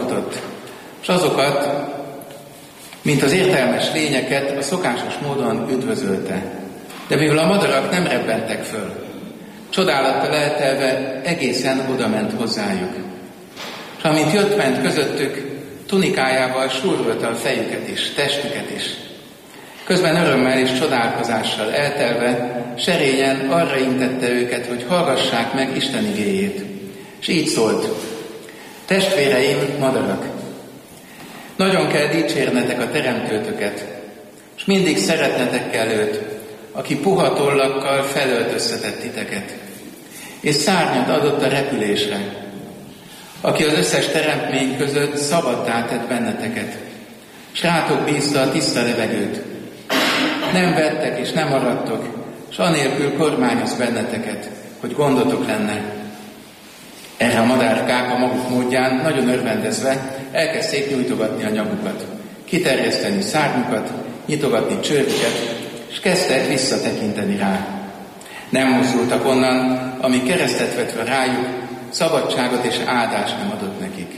futott, és azokat, mint az értelmes lényeket, a szokásos módon üdvözölte. De mivel a madarak nem rebbentek föl, csodálattal eltelve egészen odament hozzájuk. És amint jött-ment közöttük, tunikájával súrolta a fejüket is, testüket is. Közben örömmel és csodálkozással eltelve, serényen arra intette őket, hogy hallgassák meg Isten igéjét. És így szólt: testvéreim, madarak, nagyon kell dicsérnetek a teremtőtöket, és mindig szeretnetek kell őt, aki puha tollakkal felöltöztetett titeket, és szárnyat adott a repülésre, aki az összes teremtmény között szabaddá tett benneteket, s rátok bízta a tiszta levegőt. Nem vettek és nem maradtok, s anélkül kormányoz benneteket, hogy gondotok lenne. Erre a madárkák a maguk módján nagyon örvendezve elkezdték nyújtogatni a nyakukat, kiterjeszteni szárnyukat, nyitogatni csőrüket, és kezdtek visszatekinteni rá. Nem mozdultak onnan, ami keresztet vetve rájuk, szabadságot és áldást nem adott nekik.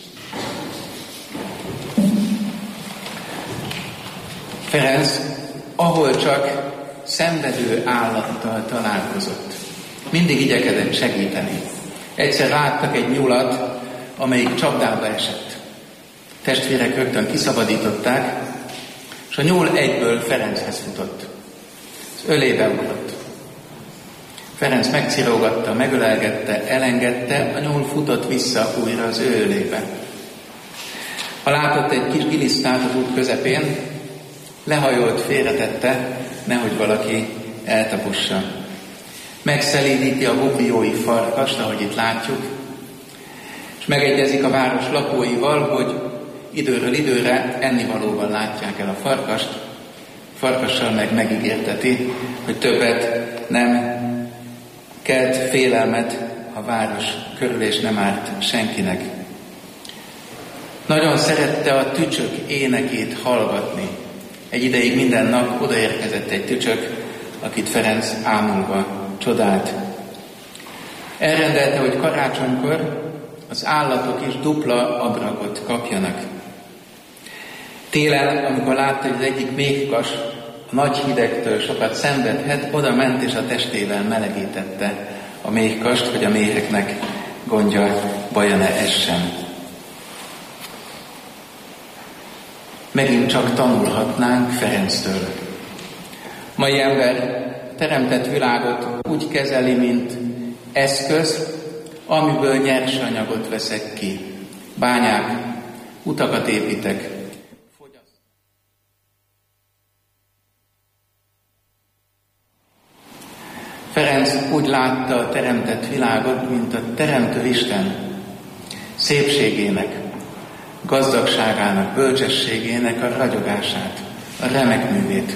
Ferenc, ahol csak szenvedő állattal találkozott, mindig igyekezett segíteni. Egyszer láttak egy nyulat, amelyik csapdába esett. Testvérek rögtön kiszabadították, és a nyúl egyből Ferenchez futott. Az ölébe ugrott. Ferenc megcirógatta, megölelgette, elengedte, a nyúl futott vissza újra az ő ölébe. Ha látott egy kis gilisztát az út közepén, lehajolt, félretette, nehogy valaki eltapossa. Megszelídíti a bubbiói farkast, ahogy itt látjuk, és megegyezik a város lakóival, hogy időről időre ennivalóval látják el a farkast, farkassal meg megígérteti, hogy többet nem kelt félelmet a város körül, és nem árt senkinek. Nagyon szerette a tücsök énekét hallgatni. Egy ideig minden nap odaérkezett egy tücsök, akit Ferenc ámulva csodált. Elrendelte, hogy karácsonykor az állatok is dupla abrakot kapjanak. Télen, amikor látta, hogy az egyik méhkas a nagy hidegtől sokat szenvedhet, oda ment és a testével melegítette a méhkast, hogy a méheknek gondja, baja ne essen. Megint csak tanulhatnánk Ferenctől. Mai ember teremtett világot úgy kezeli, mint eszköz, amiből nyersanyagot veszek ki. Bányák, utakat építek. Ferenc úgy látta a teremtett világot, mint a teremtő Isten szépségének, gazdagságának, bölcsességének a ragyogását, a remek művét.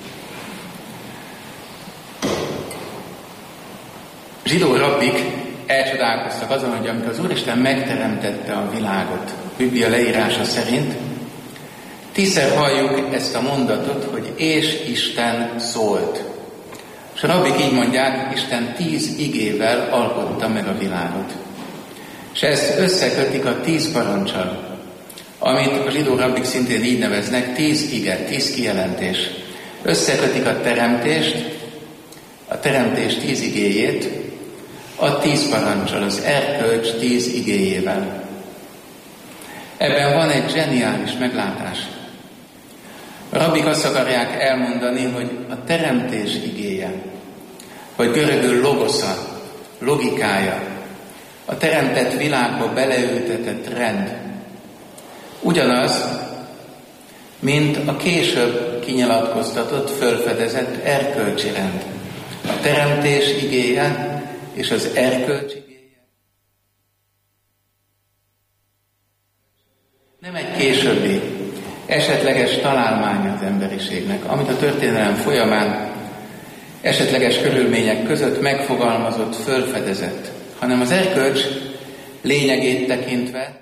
Zsidó rabbik elcsodálkoztak azon, hogy amikor az Úristen megteremtette a világot, a Biblia leírása szerint, 10-szer halljuk ezt a mondatot, hogy és Isten szólt. És a rabbik így mondják, Isten 10 igével alkotta meg a világot. És ezt összekötik a 10 parancsal, amit a zsidó rabbik szintén így neveznek, 10 ige, 10 kijelentés. Összekötik a teremtés 10 igéjét, a 10 parancsal, az erkölcs 10 igéjével. Ebben van egy zseniális meglátás. A rabbik azt akarják elmondani, hogy a teremtés igéje, vagy görögül logosza, logikája, a teremtett világba beleültetett rend, ugyanaz, mint a később kinyilatkoztatott, fölfedezett erkölcsi rend. A teremtés igéje és az erkölcs igéje nem egy későbbi, esetleges találmánya az emberiségnek, amit a történelem folyamán esetleges körülmények között megfogalmazott, fölfedezett, hanem az erkölcs lényegét tekintve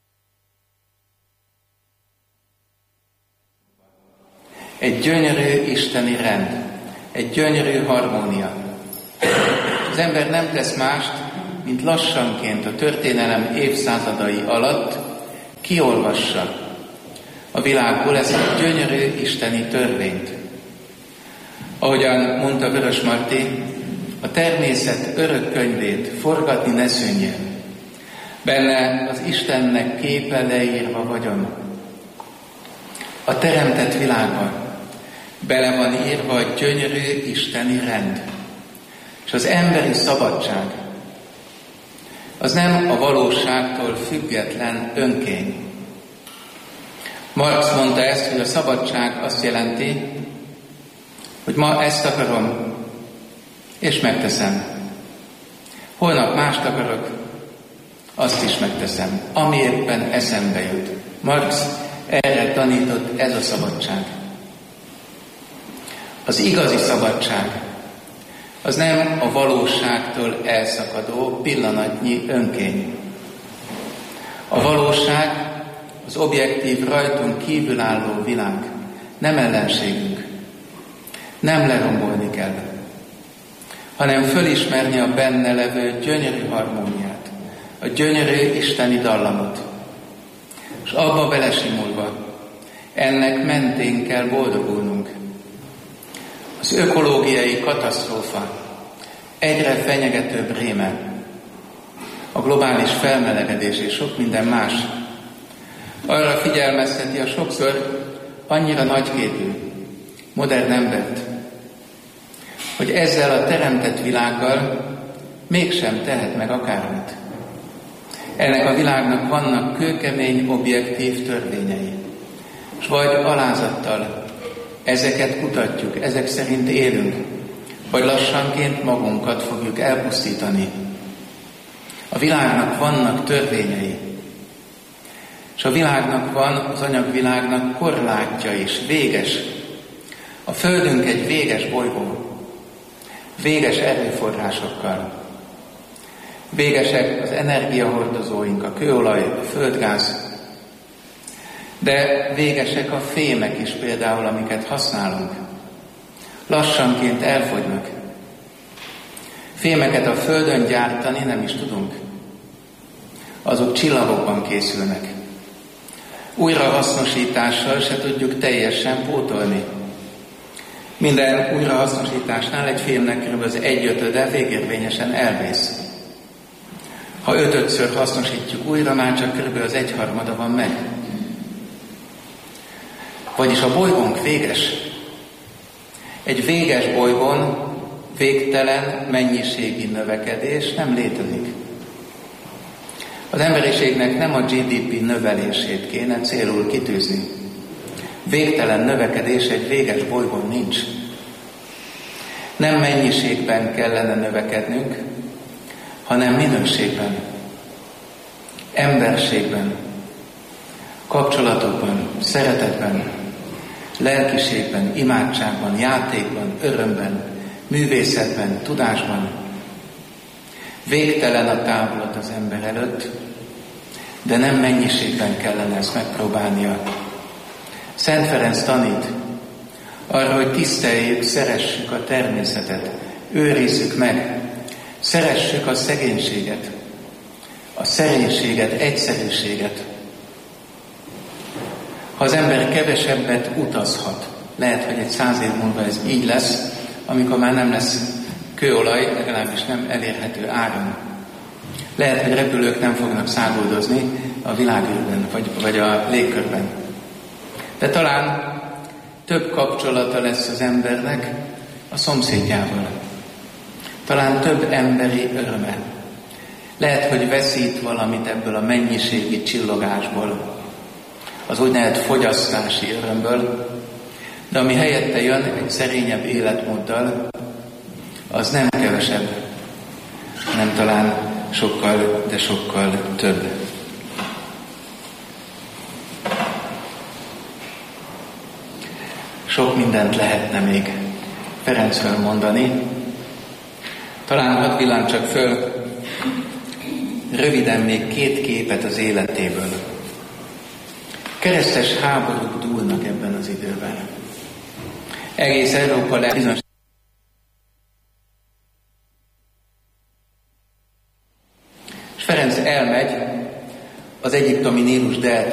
egy gyönyörű isteni rend, egy gyönyörű harmónia. Az ember nem tesz mást, mint lassanként a történelem évszázadai alatt kiolvassa a világból ezt a gyönyörű isteni törvényt. Ahogyan mondta Vörösmarty, a természet örök könyvét forgatni ne szűnjön. Benne az Istennek képe leírva vagyon. A teremtett világban bele van írva a gyönyörű isteni rend. És az emberi szabadság az nem a valóságtól független önkény. Marx mondta ezt, hogy a szabadság azt jelenti, hogy ma ezt akarom, és megteszem. Holnap mást akarok, azt is megteszem, ami éppen eszembe jut. Marx erre tanított, ez a szabadság. Az igazi szabadság az nem a valóságtól elszakadó pillanatnyi önkény. A valóság, az objektív, rajtunk kívülálló világ nem ellenségünk. Nem lerombolni kell, hanem fölismerni a benne levő gyönyörű harmóniát, a gyönyörű isteni dallamot, és abba belesimulva ennek mentén kell boldogulnunk. Az ökológiai katasztrófa egyre fenyegetőbb réme, a globális felmelegedés és sok minden más arra figyelmezteti a sokszor annyira nagyképű, modern embert, hogy ezzel a teremtett világgal mégsem tehet meg akármit. Ennek a világnak vannak kőkemény, objektív törvényei, és vagy alázattal ezeket kutatjuk, ezek szerint élünk, vagy lassanként magunkat fogjuk elpusztítani. A világnak vannak törvényei, és a világnak van, az anyagvilágnak korlátja is, véges. A Földünk egy véges bolygó, véges erőforrásokkal. Végesek az energiahordozóink, a kőolaj, a földgáz, de végesek a fémek is például, amiket használunk. Lassanként elfogynak. Fémeket a Földön gyártani nem is tudunk. Azok csillagokban készülnek. Újrahasznosítással se tudjuk teljesen pótolni. Minden újrahasznosításnál egy fémnek kb. Az 1/5 végérvényesen elvész. Ha 5-ször hasznosítjuk újra, már csak kb. Az 1/3 van meg. Vagyis a bolygónk véges. Egy véges bolygón végtelen mennyiségi növekedés nem létezik. Az emberiségnek nem a GDP növelését kéne célul kitűzni. Végtelen növekedés egy véges bolygón nincs. Nem mennyiségben kellene növekednünk, hanem minőségben, emberségben, kapcsolatokban, szeretetben, lelkiségben, imádságban, játékban, örömben, művészetben, tudásban. Végtelen a távolat az ember előtt, de nem mennyiségben kellene ezt megpróbálnia. Szent Ferenc tanít arra, hogy tiszteljük, szeressük a természetet, őrizzük meg, szeressük a szegénységet, a szerénységet, egyszerűséget. Ha az ember kevesebbet utazhat, lehet, hogy egy 100 év múlva ez így lesz, amikor már nem lesz kőolaj, legalábbis nem elérhető áron. Lehet, hogy repülők nem fognak száguldozni a világűrben, vagy a légkörben. De talán több kapcsolata lesz az embernek a szomszédjával. Talán több emberi öröme. Lehet, hogy veszít valamit ebből a mennyiségi csillogásból, az úgynevezett fogyasztási örömből, de ami helyette jön egy szerényebb életmóddal, az nem kevesebb, hanem talán sokkal, de sokkal több. Sok mindent lehetne még Ferencről mondani. Talán hadd villántsak föl röviden még 2 képet az életéből. Keresztes háborúk dúlnak ebben az időben. Egész Európa bizonyos. És Ferenc elmegy az egyiptomi Nílus deltájába.